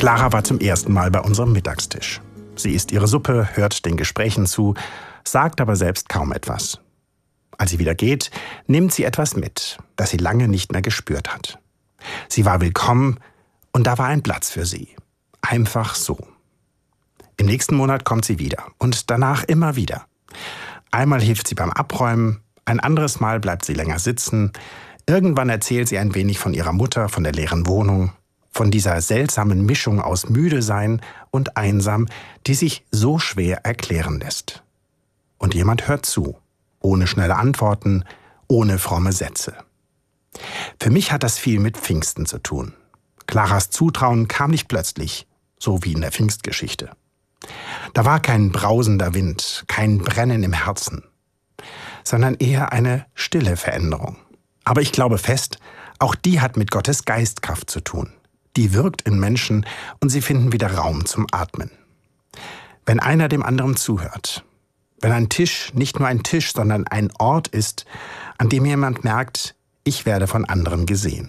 Clara war zum ersten Mal bei unserem Mittagstisch. Sie isst ihre Suppe, hört den Gesprächen zu, sagt aber selbst kaum etwas. Als sie wieder geht, nimmt sie etwas mit, das sie lange nicht mehr gespürt hat. Sie war willkommen und da war ein Platz für sie. Einfach so. Im nächsten Monat kommt sie wieder und danach immer wieder. Einmal hilft sie beim Abräumen, ein anderes Mal bleibt sie länger sitzen. Irgendwann erzählt sie ein wenig von ihrer Mutter, von der leeren Wohnung, von dieser seltsamen Mischung aus müde sein und einsam, die sich so schwer erklären lässt. Und jemand hört zu, ohne schnelle Antworten, ohne fromme Sätze. Für mich hat das viel mit Pfingsten zu tun. Claras Zutrauen kam nicht plötzlich, so wie in der Pfingstgeschichte. Da war kein brausender Wind, kein Brennen im Herzen, sondern eher eine stille Veränderung. Aber ich glaube fest, auch die hat mit Gottes Geistkraft zu tun. Die wirkt in Menschen und sie finden wieder Raum zum Atmen. Wenn einer dem anderen zuhört, wenn ein Tisch nicht nur ein Tisch, sondern ein Ort ist, an dem jemand merkt, ich werde von anderen gesehen.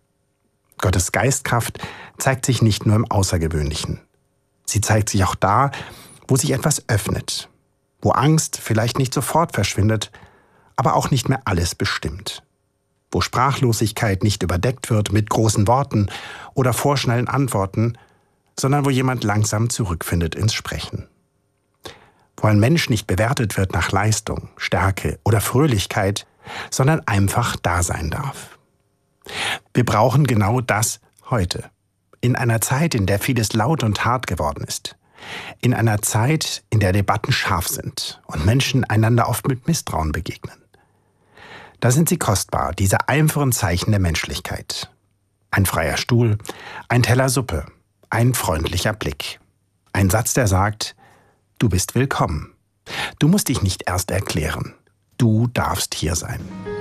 Gottes Geistkraft zeigt sich nicht nur im Außergewöhnlichen. Sie zeigt sich auch da, wo sich etwas öffnet, wo Angst vielleicht nicht sofort verschwindet, aber auch nicht mehr alles bestimmt. Wo Sprachlosigkeit nicht überdeckt wird mit großen Worten oder vorschnellen Antworten, sondern wo jemand langsam zurückfindet ins Sprechen. Wo ein Mensch nicht bewertet wird nach Leistung, Stärke oder Fröhlichkeit, sondern einfach da sein darf. Wir brauchen genau das heute. In einer Zeit, in der vieles laut und hart geworden ist. In einer Zeit, in der Debatten scharf sind und Menschen einander oft mit Misstrauen begegnen. Da sind sie kostbar, diese einfachen Zeichen der Menschlichkeit. Ein freier Stuhl, ein Teller Suppe, ein freundlicher Blick. Ein Satz, der sagt, du bist willkommen. Du musst dich nicht erst erklären. Du darfst hier sein.